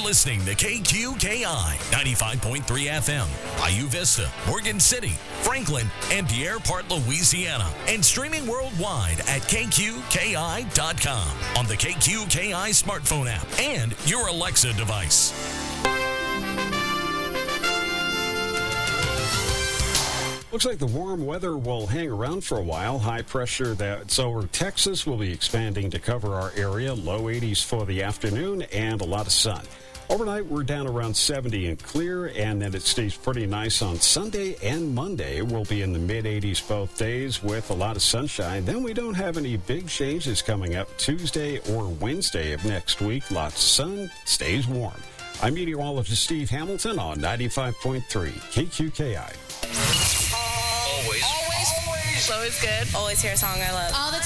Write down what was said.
listening to KQKI 95.3 FM, Bayou Vista, Morgan City, Franklin, and Pierre Part, Louisiana, and streaming worldwide at KQKI.com on the KQKI smartphone app and your Alexa device. Looks like the warm weather will hang around for a while. High pressure that's over Texas will be expanding to cover our area. Low 80s for the afternoon and a lot of sun. Overnight, we're down around 70 and clear, and then it stays pretty nice on Sunday and Monday. We'll be in the mid-80s both days with a lot of sunshine. Then we don't have any big changes coming up Tuesday or Wednesday of next week. Lots of sun, stays warm. I'm meteorologist Steve Hamilton on 95.3 KQKI. Always good. Always hear a song I love. All the